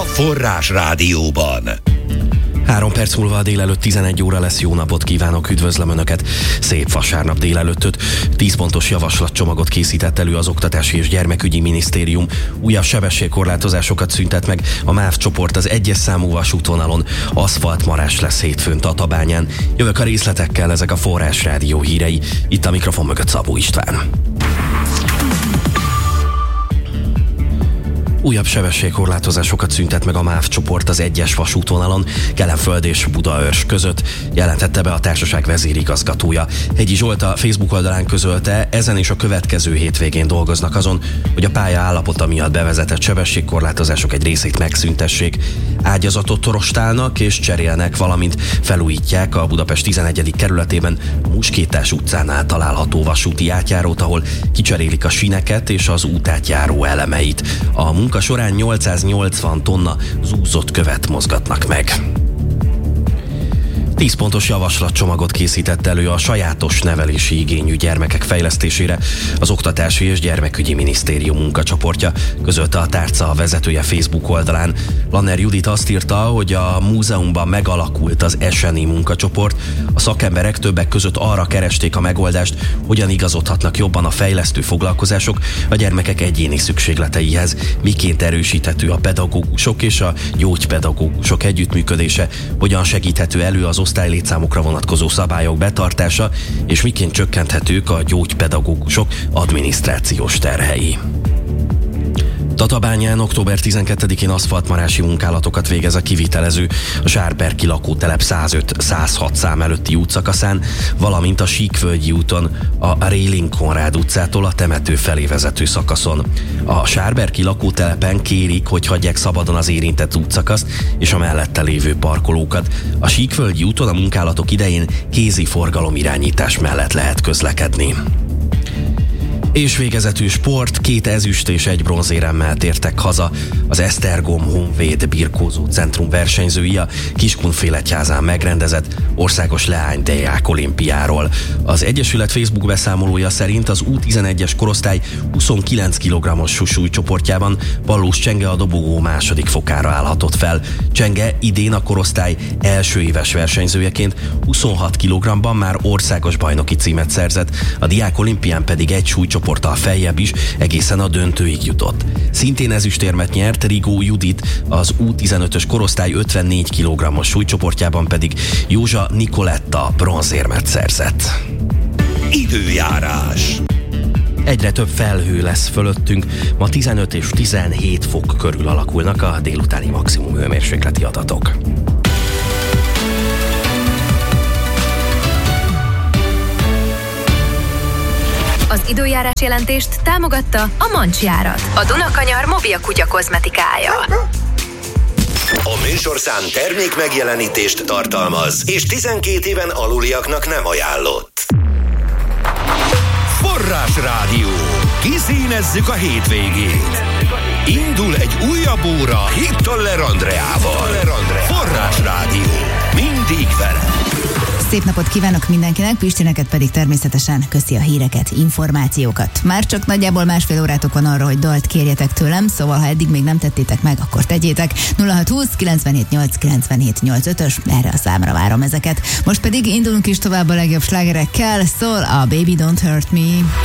Forrás Rádióban. 3 perc múlva a délelőtt 11 óra lesz. Jó napot kívánok, üdvözlöm Önöket! Szép vasárnap délelőttöt. 10 pontos javaslatcsomagot készített elő az Oktatási és Gyermekügyi Minisztérium. Újabb sebességkorlátozásokat szüntet meg a MÁV csoport az 1-es számú vasútvonalon. Aszfaltmarás lesz hétfőn Tatabányán. Jövök a részletekkel, ezek a Forrás Rádió hírei. Itt a mikrofon mögött Szabó István. Újabb sebességkorlátozásokat szüntet meg a MÁV csoport az 1-es vasútvonalon Kelenföld és Budaörs között, jelentette be a társaság vezérigazgatója. Hegyi Zsolt a Facebook oldalán közölte, ezen és a következő hétvégén dolgoznak azon, hogy a pálya állapota miatt bevezetett sebességkorlátozások egy részét megszüntessék. Ágyazatot rostálnak és cserélnek, valamint felújítják a Budapest 11. kerületében Muskétás utcánál található vasúti átjárót, ahol kicserélik a síneket és az útátjáró elemeit. A munka során 880 tonna zúzott követ mozgatnak meg. 10 pontos javaslatcsomagot készített elő a sajátos nevelési igényű gyermekek fejlesztésére az Oktatási és Gyermekügyi Minisztérium munkacsoportja, közölte a tárca vezetője Facebook oldalán. Lanner Judit azt írta, hogy a múzeumban megalakult az SNI munkacsoport. A szakemberek többek között arra keresték a megoldást, hogyan igazodhatnak jobban a fejlesztő foglalkozások a gyermekek egyéni szükségleteihez, miként erősíthető a pedagógusok és a gyógypedagógusok együttműködése, hogyan segíthető elő az osztálylétszámokra vonatkozó szabályok betartása, és miként csökkenthetők a gyógypedagógusok adminisztrációs terhei. Tatabányán október 12-én aszfaltmarási munkálatokat végez a kivitelező a Sárberki lakótelep 105-106 szám előtti útszakaszán, valamint a Síkvölgyi úton a Réling Konrád utcától a temető felé vezető szakaszon. A Sárberki lakótelepen kérik, hogy hagyják szabadon az érintett útszakaszt és a mellette lévő parkolókat. A Síkvölgyi úton a munkálatok idején kézi forgalomirányítás mellett lehet közlekedni. És végezetű sport, 2 ezüst és 1 bronzéremmel tértek haza az Esztergom Honvéd Birkózó Centrum versenyzői a Kiskunfélegyházán megrendezett országos leánydiák olimpiáról. Az Egyesület Facebook beszámolója szerint az U11-es korosztály 29 kg-os súlycsoportjában Pallós Csenge a dobogó második fokára állhatott fel. Csenge idén a korosztály első éves versenyzőjeként 26 kg-ban már országos bajnoki címet szerzett, a diák olimpián pedig egy súlycsoporttal feljebb is egészen a döntőig jutott. Szintén ezüstérmet nyert Rigó Judit, az U15-ös korosztály 54 kg-os súlycsoportjában pedig Józsa Nikoletta bronzérmet szerzett. Időjárás. Egyre több felhő lesz fölöttünk, ma 15 és 17 fok körül alakulnak a délutáni maximum hőmérsékleti adatok. Az időjárás jelentést támogatta a Mancsjárat, a Dunakanyar mobil kutya kozmetikája. A műsorszám termék megjelenítést tartalmaz, és 12 éven aluliaknak nem ajánlott. Forrás Rádió. Kiszínezzük a hétvégét. Indul egy újabb óra Hittoller Andreával. Forrás Rádió. Mindig vele. Szép napot kívánok mindenkinek, Pistineket pedig természetesen köszi a híreket, információkat. Már csak nagyjából másfél órátok van arra, hogy dalt kérjetek tőlem, szóval ha eddig még nem tettétek meg, akkor tegyétek. 0620 97 8 97 85-ös, erre a számra várom ezeket. Most pedig indulunk is tovább a legjobb slágerekkel, szól a Baby Don't Hurt Me.